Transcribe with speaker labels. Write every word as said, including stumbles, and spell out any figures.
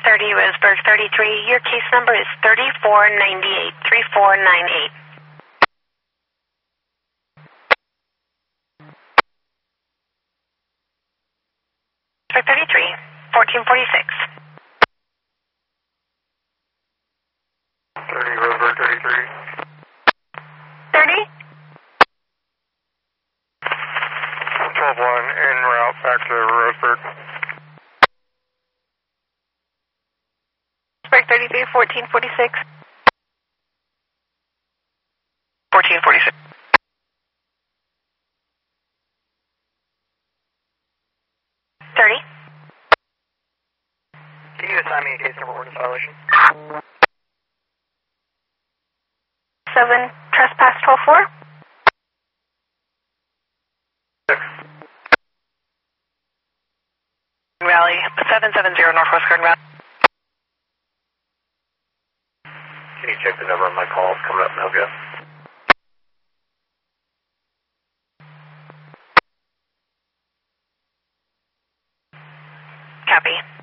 Speaker 1: thirty, Roseburg thirty-three. Your case number is thirty-four ninety-eight, three four nine eight. For thirty-three, fourteen forty-six.
Speaker 2: thirty, Roseburg thirty-three.
Speaker 1: thirty?
Speaker 2: twelve one, en route back to Roseburg.
Speaker 1: Roseburg thirty-three, fourteen forty-six.
Speaker 2: fourteen forty-six.
Speaker 1: thirty.
Speaker 2: Can you assign me a case number ordinance violation?
Speaker 1: seven, trespass twelve four.
Speaker 2: six.
Speaker 1: Rally, seven seven zero Northwest Garden Route.
Speaker 2: Can you check the number of my calls coming up now, Jeff?
Speaker 1: Copy.